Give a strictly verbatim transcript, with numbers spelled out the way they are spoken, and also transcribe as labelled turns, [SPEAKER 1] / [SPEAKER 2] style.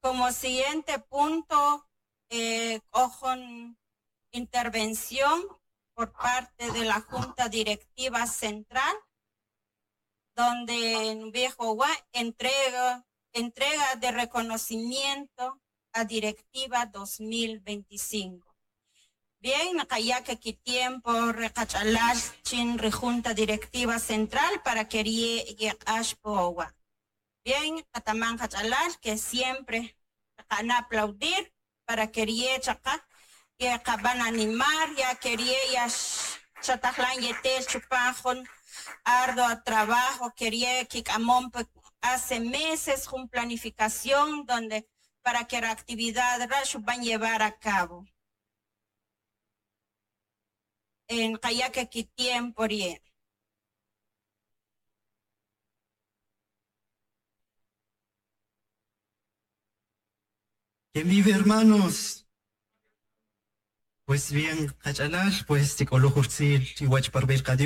[SPEAKER 1] Como siguiente punto, eh, con intervención por parte de la Junta Directiva Central, donde en Viejo Gua entrega, entrega de reconocimiento a Directiva dos mil veinticinco. Bien, acá que tiempo recachalachin Junta Directiva Central para que ashpowa. Bien, Catamán Cachalal, que siempre van a aplaudir para que chaca, que van a animar, ya quería ya chatajlan yetel chupajon, arduo trabajo, quería que amón hace meses con planificación donde para que la actividad rashu van a llevar a cabo. En Cayaque que tiempo rie.
[SPEAKER 2] ¿Quién vive, hermanos? Pues bien, Hachalash, pues Ticolujursil, Iguach Parver